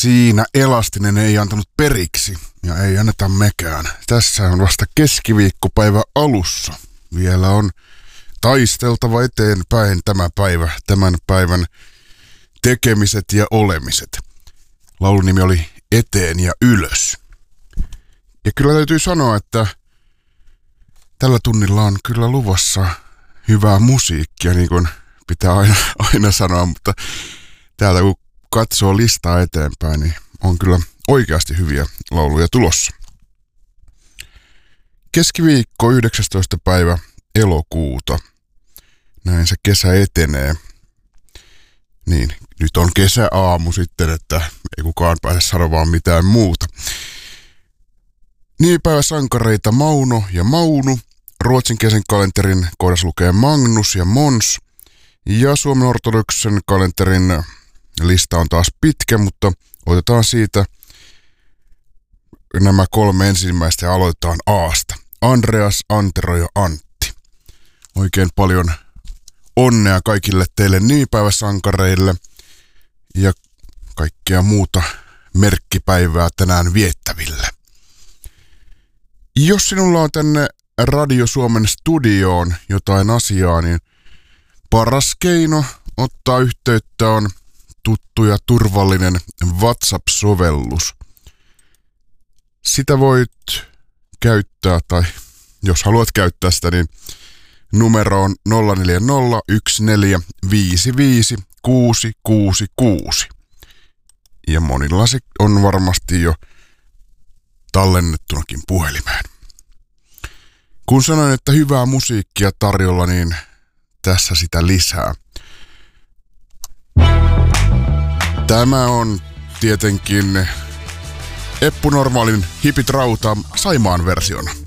Siinä Elastinen ei antanut periksi ja ei anneta mekään. Tässä on vasta keskiviikkopäivä alussa. Vielä on taisteltava eteenpäin tämän päivän tekemiset ja olemiset. Laulun nimi oli Eteen ja ylös. Ja kyllä täytyy sanoa, että tällä tunnilla on kyllä luvassa hyvää musiikkia, niin kuin pitää aina sanoa, mutta täältä kun katsoo listaa eteenpäin, niin on kyllä oikeasti hyviä lauluja tulossa. Keskiviikko 19. päivä elokuuta. Näin se kesä etenee. Niin, nyt on kesäaamu sitten, että ei kukaan pääse sanomaan mitään muuta. Nimipäiväsankareita Mauno ja Maunu. Ruotsin kesän kalenterin kohdassa lukee Magnus ja Mons. Ja Suomen ortodoksen kalenterin lista on taas pitkä, mutta otetaan siitä nämä 3 ensimmäistä ja aloitetaan Aasta. Andreas, Antero ja Antti. Oikein paljon onnea kaikille teille nimipäiväsankareille ja kaikkea muuta merkkipäivää tänään viettäville. Jos sinulla on tänne Radio Suomen studioon jotain asiaa, niin paras keino ottaa yhteyttä on tuttu ja turvallinen WhatsApp-sovellus. Sitä voit käyttää, tai jos haluat käyttää sitä, niin numero on 0401455666. Ja monilla se on varmasti jo tallennettunakin puhelimeen. Kun sanoin, että hyvää musiikkia tarjolla, niin tässä sitä lisää. Tämä on tietenkin Eppu Normaalin Hipit Rauta Saimaan versiona.